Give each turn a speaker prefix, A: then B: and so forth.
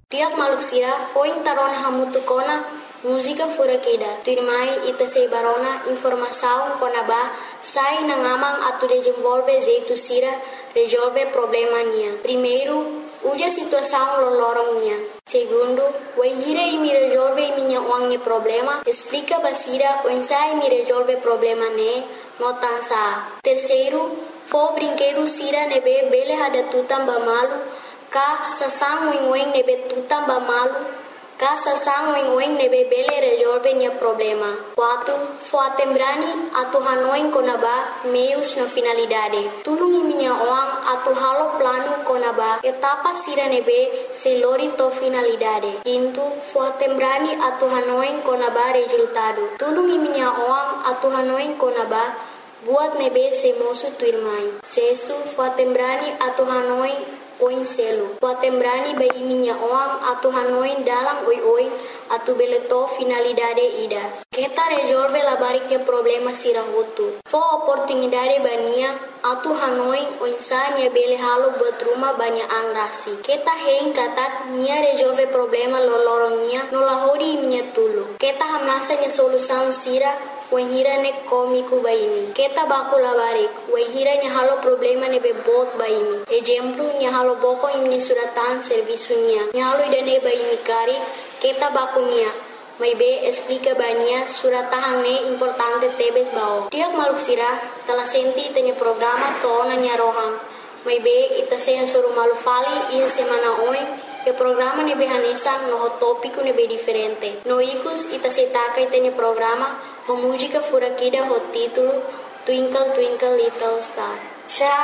A: Tiap maluk sira, poin tarona hamutu kona, música fura kida. Tu irmai ita sei barona informação kona ba, sai na ngamang atu desenvolve jeito sira, resolve problema nia. Primeiro, uja situação lolorong nia. Segundo, o hira e me resolve minha uang problema, explica basira o ensai me resolve problema ne, notansa. Terceiro, fo brinquedo sira nebe bele hada tutam bamalu, ka sasang wing nebe tutam bamalu, ka sasang wing nebe bele resolve nia problema. 4. Fo atembrani atu hanoin konaba meios na finalidade. Tulungi minha uang atu halo plano konaba etapa sira nebe se lori to finalidade. 5. Fo atembrani atu hanoin konaba resultado. Tulungi minha uang atu hanoin konaba buat nebe se mosu tu irmai. 6. Fo atembrani atu hanoin oin selo. Fo atembrani bai minha uang atu hanoin dalam oi atu beleto finalidade ida. Kita resolve la bariknya problema sira hutu. Fo oportunidade bania atu hanoin o insania bele halo buat rumah banyak angrasi. Kita hein katak nia resolve problema lolorongnya nolahori minha tulu. Kita hamnasa nya solução sira wahira ne komiku baimi. Kita baku labarik wahira nya halo problema ne bebot baimi. Exemplo nya halo boko imni suratan servisunya. Nya halo idane baimi kari kita baku nia. May be explica bania suratahang ne importante tebes bao. Tiap maluk sira telah senti tanya programa to nya rohang. May be ita seha suru malu fali iya semana oin. E programa ne be hanesa no topico ne be diferente. No ikus ita setaka itanya programa ho música fura kida ho título Twinkle Twinkle Little Star.